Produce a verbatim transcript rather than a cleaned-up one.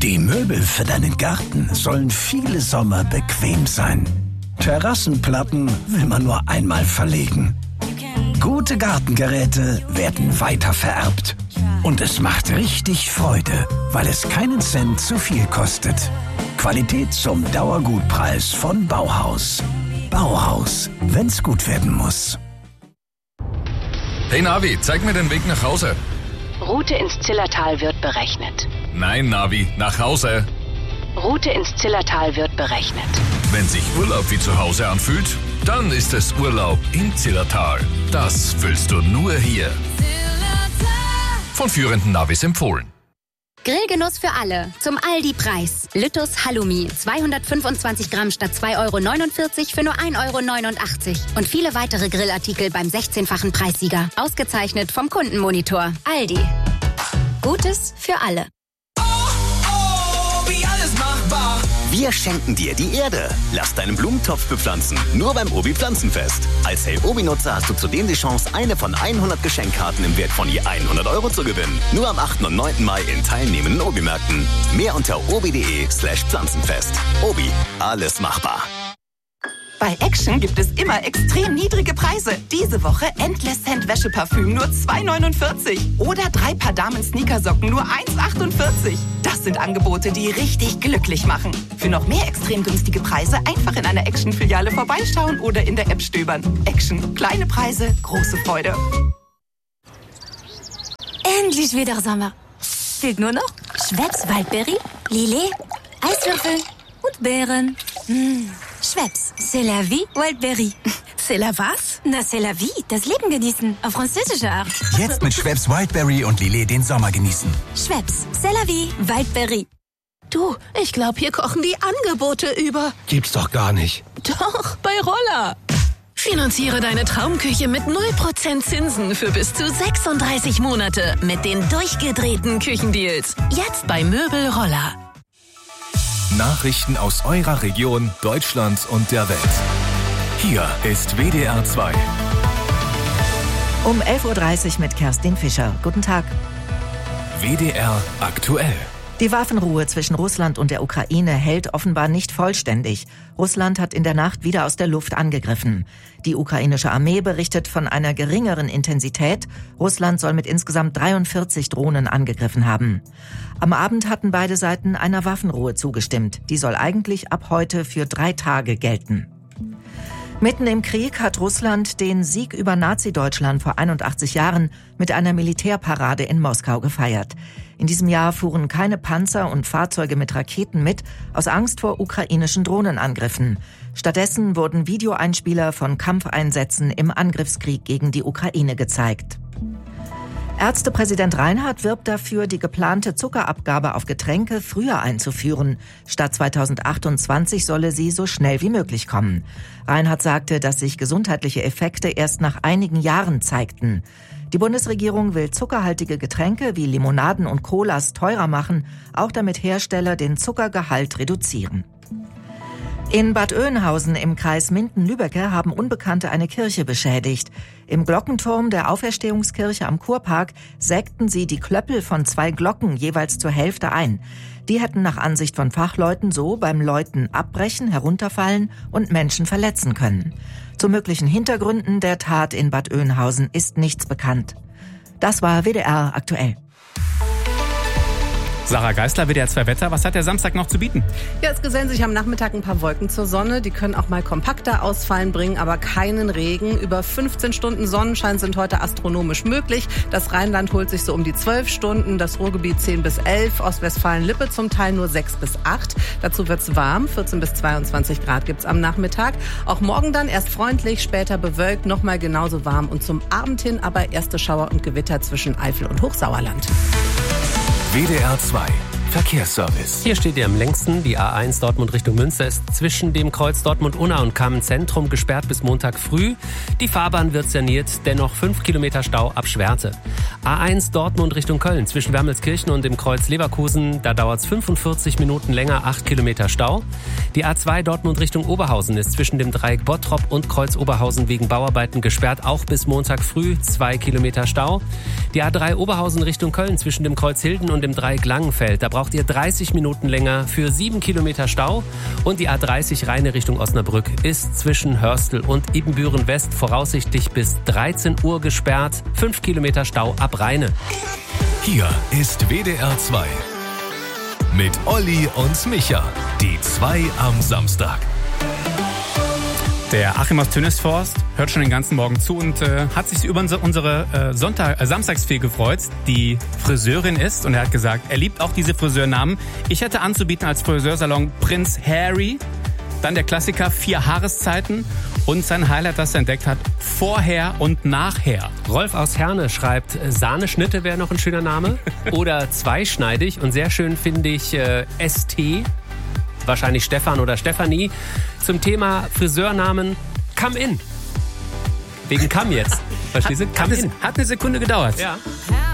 Die Möbel für deinen Garten sollen viele Sommer bequem sein. Terrassenplatten will man nur einmal verlegen. Gute Gartengeräte werden weitervererbt. Und es macht richtig Freude, weil es keinen Cent zu viel kostet. Qualität zum Dauergutpreis von Bauhaus. Bauhaus, wenn's gut werden muss. Hey Navi, zeig mir den Weg nach Hause. Route ins Zillertal wird berechnet. Nein, Navi, nach Hause. Route ins Zillertal wird berechnet. Wenn sich Urlaub wie zu Hause anfühlt, dann ist es Urlaub im Zillertal. Das fühlst du nur hier. Von führenden Navis empfohlen. Grillgenuss für alle. Zum Aldi-Preis. Lüttus Halloumi. zweihundertfünfundzwanzig Gramm statt zwei Euro neunundvierzig für nur ein Euro neunundachtzig. Und viele weitere Grillartikel beim sechzehnfachen Preissieger. Ausgezeichnet vom Kundenmonitor. Aldi. Gutes für alle. Wir schenken dir die Erde. Lass deinen Blumentopf bepflanzen. Nur beim Obi Pflanzenfest. Als Hey Obi-Nutzer hast du zudem die Chance, eine von hundert Geschenkkarten im Wert von je hundert Euro zu gewinnen. Nur am achten und neunten Mai in teilnehmenden Obi-Märkten. Mehr unter obi.de slash Pflanzenfest. Obi, alles machbar. Bei Action gibt es immer extrem niedrige Preise. Diese Woche Endless Scent Wäscheparfüm nur zwei neunundvierzig. Oder drei Paar Damen-Sneakersocken nur eins achtundvierzig. Das sind Angebote, die richtig glücklich machen. Für noch mehr extrem günstige Preise einfach in einer Action-Filiale vorbeischauen oder in der App stöbern. Action. Kleine Preise, große Freude. Endlich wieder Sommer. Fehlt nur noch Schweppes Waldbeere, Lillet, Eiswürfel und Beeren. Mmh. Schweppes, c'est la vie, Wildberry. C'est la was? Na, c'est la vie, das Leben genießen, auf französische Art. Jetzt mit Schweppes Wildberry und Lillet den Sommer genießen. Schweppes, c'est la vie, Wildberry. Du, ich glaube, hier kochen die Angebote über. Gibt's doch gar nicht. Doch, bei Roller. Finanziere deine Traumküche mit null Prozent Zinsen für bis zu sechsunddreißig Monate mit den durchgedrehten Küchendeals. Jetzt bei Möbel Roller. Nachrichten aus eurer Region, Deutschland und der Welt. Hier ist W D R zwei. Um elf Uhr dreißig mit Kerstin Fischer. Guten Tag. W D R aktuell. Die Waffenruhe zwischen Russland und der Ukraine hält offenbar nicht vollständig. Russland hat in der Nacht wieder aus der Luft angegriffen. Die ukrainische Armee berichtet von einer geringeren Intensität. Russland soll mit insgesamt dreiundvierzig Drohnen angegriffen haben. Am Abend hatten beide Seiten einer Waffenruhe zugestimmt. Die soll eigentlich ab heute für drei Tage gelten. Mitten im Krieg hat Russland den Sieg über Nazi-Deutschland vor einundachtzig Jahren mit einer Militärparade in Moskau gefeiert. In diesem Jahr fuhren keine Panzer und Fahrzeuge mit Raketen mit, aus Angst vor ukrainischen Drohnenangriffen. Stattdessen wurden Videoeinspieler von Kampfeinsätzen im Angriffskrieg gegen die Ukraine gezeigt. Ärztepräsident Reinhardt wirbt dafür, die geplante Zuckerabgabe auf Getränke früher einzuführen. Statt zweitausendachtundzwanzig solle sie so schnell wie möglich kommen. Reinhardt sagte, dass sich gesundheitliche Effekte erst nach einigen Jahren zeigten. Die Bundesregierung will zuckerhaltige Getränke wie Limonaden und Colas teurer machen, auch damit Hersteller den Zuckergehalt reduzieren. In Bad Oeynhausen im Kreis Minden-Lübbecke haben Unbekannte eine Kirche beschädigt. Im Glockenturm der Auferstehungskirche am Kurpark sägten sie die Klöppel von zwei Glocken jeweils zur Hälfte ein. Die hätten nach Ansicht von Fachleuten so beim Läuten abbrechen, herunterfallen und Menschen verletzen können. Zu möglichen Hintergründen der Tat in Bad Oeynhausen ist nichts bekannt. Das war W D R aktuell. Sarah Geisler, W D R zwei Wetter. Was hat der Samstag noch zu bieten? Ja, es gesellen sich am Nachmittag ein paar Wolken zur Sonne. Die können auch mal kompakter ausfallen, bringen aber keinen Regen. Über fünfzehn Stunden Sonnenschein sind heute astronomisch möglich. Das Rheinland holt sich so um die zwölf Stunden, das Ruhrgebiet zehn bis elf, Ostwestfalen-Lippe zum Teil nur sechs bis acht. Dazu wird's warm, vierzehn bis zweiundzwanzig Grad gibt's am Nachmittag. Auch morgen dann erst freundlich, später bewölkt, nochmal genauso warm und zum Abend hin aber erste Schauer und Gewitter zwischen Eifel und Hochsauerland. W D R zwei Verkehrsservice. Hier steht ihr am längsten. Die A eins Dortmund Richtung Münster ist zwischen dem Kreuz Dortmund-Unna und Kamen-Zentrum gesperrt bis Montag früh. Die Fahrbahn wird saniert, dennoch fünf Kilometer Stau ab Schwerte. A eins Dortmund Richtung Köln zwischen Wermelskirchen und dem Kreuz Leverkusen. Da dauert es fünfundvierzig Minuten länger, acht Kilometer Stau. Die A zwei Dortmund Richtung Oberhausen ist zwischen dem Dreieck Bottrop und Kreuz Oberhausen wegen Bauarbeiten gesperrt, auch bis Montag früh, zwei Kilometer Stau. Die A drei Oberhausen Richtung Köln zwischen dem Kreuz Hilden und dem Dreieck Langenfeld. Da braucht braucht ihr dreißig Minuten länger für sieben Kilometer Stau. Und die A dreißig Rheine Richtung Osnabrück ist zwischen Hörstel und Ibbenbüren West voraussichtlich bis dreizehn Uhr gesperrt. fünf Kilometer Stau ab Rheine. Hier ist W D R zwei. Mit Olli und Micha. Die zwei am Samstag. Der Achim aus Tönnesforst hört schon den ganzen Morgen zu und äh, hat sich über unsere, unsere äh, Sonntag, äh, Samstagsfee gefreut, die Friseurin ist. Und er hat gesagt, er liebt auch diese Friseurnamen. Ich hätte anzubieten als Friseursalon Prinz Harry, dann der Klassiker Vier Haareszeiten und sein Highlight, das er entdeckt hat, Vorher und Nachher. Rolf aus Herne schreibt, Sahneschnitte wäre noch ein schöner Name oder zweischneidig. Und sehr schön finde ich äh, S T, wahrscheinlich Stefan oder Stefanie, zum Thema Friseurnamen Come In. Wegen Come jetzt. Verstehst du? Come In. Hat eine Sekunde gedauert. Ja.